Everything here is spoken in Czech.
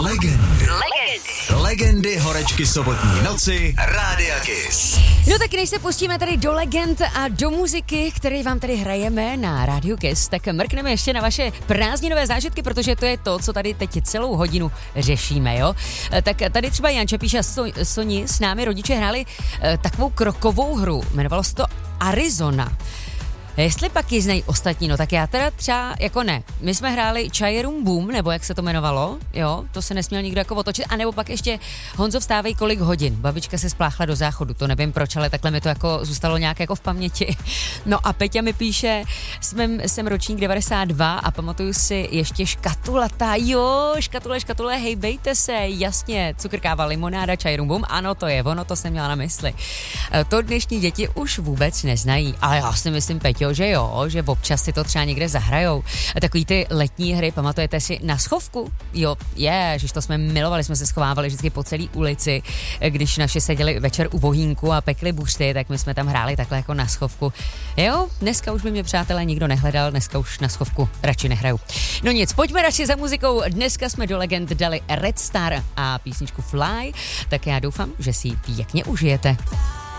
Legendy horečky sobotní noci Rádia Kiss. No tak než se pustíme tady do legend a do muziky, které vám tady hrajeme na Rádiu Kiss, tak mrkneme ještě na vaše prázdninové zážitky, protože to je to, co tady teď celou hodinu řešíme, jo? Tak tady třeba Janča píše, Soni s námi rodiče hráli takovou krokovou hru, jmenovalo se to Arizona. Jestli pak ji znají ostatní, no tak já teda třeba jako ne. My jsme hráli Čajerum Boom, nebo jak se to jmenovalo, jo, to se nesměl nikdo jako otočit, anebo pak ještě Honzo vstávej kolik hodin, babička se spláchla do záchodu, to nevím proč, ale takhle mi to jako zůstalo nějak jako v paměti. No a Peťa mi píše, jsem ročník 92 a pamatuju si ještě škatulata, jo, škatule, hejbejte se, jasně, cukrkáva, limonáda, Čajerum Boom, ano, to je ono, to jsem měla na mysli. To dnešní děti už vůbec neznají, ale já si myslím, Peťo, že jo, že občas si to třeba někde zahrajou. Takový ty letní hry, pamatujete si na schovku? Jo, ježiš, to jsme milovali, jsme se schovávali vždycky po celé ulici, když naši seděli večer u vohínku a pekli buřty, tak my jsme tam hráli takhle jako na schovku. Jo, dneska už by mě přátelé nikdo nehledal, dneska už na schovku radši nehraju. No nic, pojďme radši za muzikou, dneska jsme do legend dali Red Star a písničku Fly, tak já doufám, že si ji pěkně užijete.